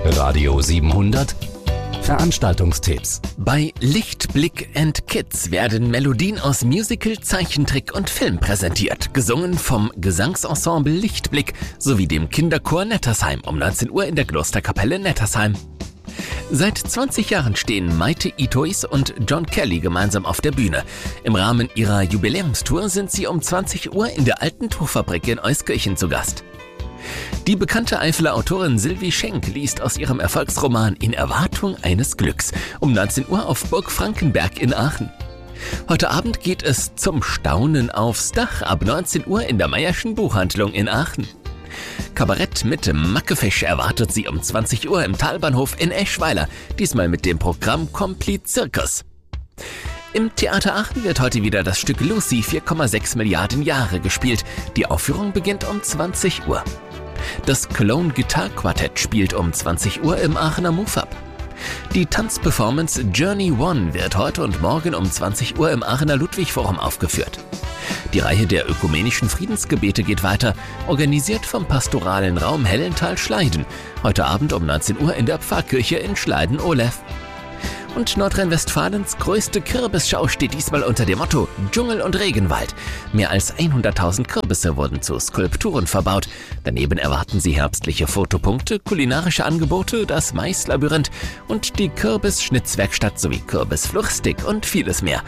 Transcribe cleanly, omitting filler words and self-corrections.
Radio 700 Veranstaltungstipps. Bei Lichtblick & Kids werden Melodien aus Musical, Zeichentrick und Film präsentiert, gesungen vom Gesangsensemble Lichtblick sowie dem Kinderchor Nettersheim um 19 Uhr in der Klosterkapelle Nettersheim. Seit 20 Jahren stehen Maite Itois und John Kelly gemeinsam auf der Bühne. Im Rahmen ihrer Jubiläumstour sind sie um 20 Uhr in der Alten Tuchfabrik in Euskirchen zu Gast. Die bekannte Eifeler Autorin Sylvie Schenk liest aus ihrem Erfolgsroman In Erwartung eines Glücks um 19 Uhr auf Burg Frankenberg in Aachen. Heute Abend geht es zum Staunen aufs Dach ab 19 Uhr in der Mayer'schen Buchhandlung in Aachen. Kabarett mit Mackefisch erwartet Sie um 20 Uhr im Talbahnhof in Eschweiler, diesmal mit dem Programm Complete Circus. Im Theater Aachen wird heute wieder das Stück Lucy 4,6 Milliarden Jahre gespielt. Die Aufführung beginnt um 20 Uhr. Das Cologne Guitar Quartett spielt um 20 Uhr im Aachener MUFAB. Die Tanzperformance Journey One wird heute und morgen um 20 Uhr im Aachener Ludwig-Forum aufgeführt. Die Reihe der ökumenischen Friedensgebete geht weiter, organisiert vom pastoralen Raum Hellental-Schleiden, heute Abend um 19 Uhr in der Pfarrkirche in Schleiden-Olef. Und Nordrhein-Westfalens größte Kürbisschau steht diesmal unter dem Motto Dschungel und Regenwald. Mehr als 100.000 Kürbisse wurden zu Skulpturen verbaut. Daneben erwarten Sie herbstliche Fotopunkte, kulinarische Angebote, das Maislabyrinth und die Kürbisschnitzwerkstatt sowie Kürbisflurstik und vieles mehr.